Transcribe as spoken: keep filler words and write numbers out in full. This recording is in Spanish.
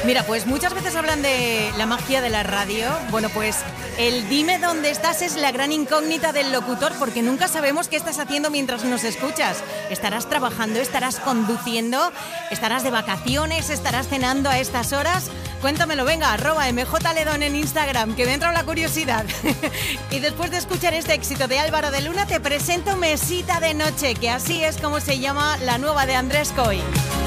Mira, pues muchas veces hablan de la magia de la radio. Bueno, pues el dime dónde estás es la gran incógnita del locutor, porque nunca sabemos qué estás haciendo mientras nos escuchas. ¿Estarás trabajando? ¿Estarás conduciendo? ¿Estarás de vacaciones? ¿Estarás cenando a estas horas? Cuéntamelo, venga, arroba mjledón en Instagram, que me entra la curiosidad. Y después de escuchar este éxito de Álvaro de Luna, te presento Mesita de Noche, que así es como se llama la nueva de Andrés Coy.